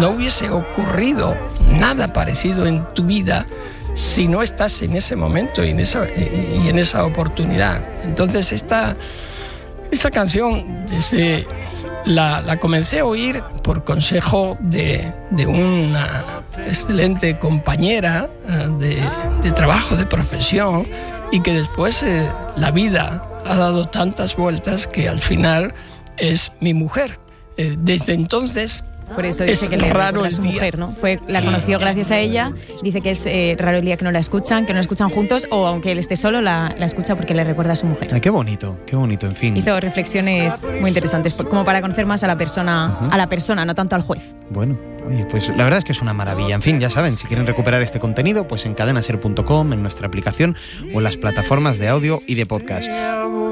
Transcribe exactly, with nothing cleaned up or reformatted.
no hubiese ocurrido nada parecido en tu vida si no estás en ese momento y en esa, y en esa oportunidad. Entonces esta, esta canción desde la, la comencé a oír por consejo de, de una excelente compañera de, de trabajo, de profesión, y que después eh, la vida ha dado tantas vueltas que al final es mi mujer. Eh, desde entonces... Por eso dice es que le raro recuerda a el su día. mujer, ¿no? Fue, la conoció gracias a ella. Dice que es eh, raro el día que no la escuchan, que no la escuchan juntos, o aunque él esté solo, la, la escucha porque le recuerda a su mujer. Ay, qué bonito, qué bonito, en fin. Hizo reflexiones muy interesantes, como para conocer más a la persona, uh-huh. a la persona, no tanto al juez. Bueno, oye, pues la verdad es que es una maravilla. En fin, ya saben, si quieren recuperar este contenido, pues en cadena ser punto com, en nuestra aplicación o en las plataformas de audio y de podcast.